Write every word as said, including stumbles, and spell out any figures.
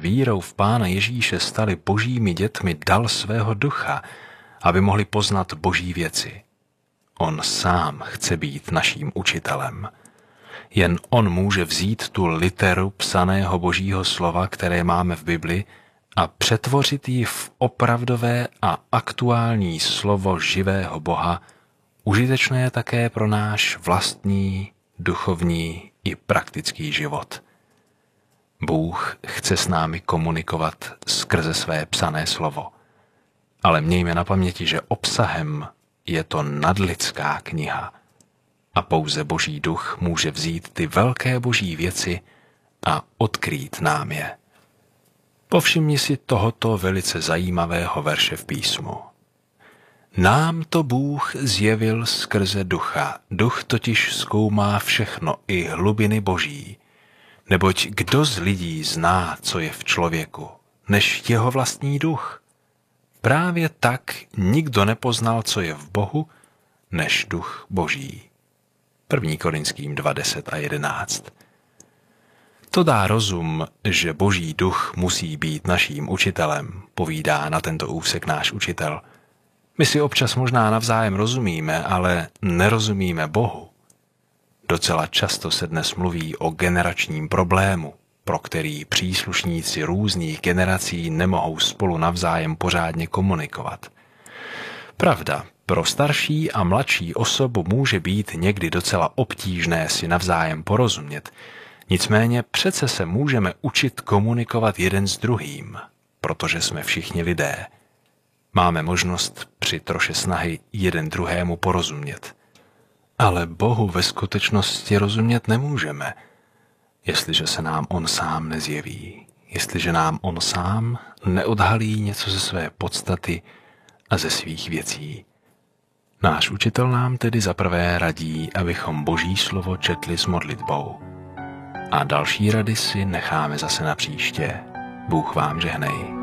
vírou v Pána Ježíše stali božími dětmi, dal svého ducha, aby mohli poznat boží věci. On sám chce být naším učitelem. Jen on může vzít tu literu psaného božího slova, které máme v Bibli, a přetvořit ji v opravdové a aktuální slovo živého Boha, užitečné také pro náš vlastní, duchovní i praktický život. Bůh chce s námi komunikovat skrze své psané slovo. Ale mějme na paměti, že obsahem je to nadlidská kniha a pouze Boží duch může vzít ty velké boží věci a odkrýt nám je. Povšimni si tohoto velice zajímavého verše v písmu. Nám to Bůh zjevil skrze ducha, duch totiž zkoumá všechno, i hlubiny boží. Neboť kdo z lidí zná, co je v člověku, než jeho vlastní duch? Právě tak nikdo nepoznal, co je v Bohu, než duch boží. první Korinským dva, deset a jedenáct. To dá rozum, že boží duch musí být naším učitelem, povídá na tento úsek náš učitel. My si občas možná navzájem rozumíme, ale nerozumíme Bohu. Docela často se dnes mluví o generačním problému, pro který příslušníci různých generací nemohou spolu navzájem pořádně komunikovat. Pravda, pro starší a mladší osobu může být někdy docela obtížné si navzájem porozumět, nicméně přece se můžeme učit komunikovat jeden s druhým, protože jsme všichni lidé. Máme možnost při troše snahy jeden druhému porozumět. Ale Bohu ve skutečnosti rozumět nemůžeme, jestliže se nám on sám nezjeví, jestliže nám on sám neodhalí něco ze své podstaty a ze svých věcí. Náš učitel nám tedy zaprvé radí, abychom Boží slovo četli s modlitbou. A další rady si necháme zase na příště. Bůh vám žehnej.